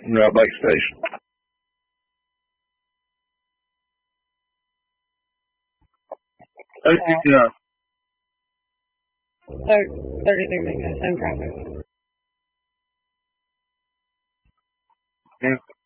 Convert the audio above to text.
Route Lake Station. Yeah. 33 minutes, same traffic. Yeah.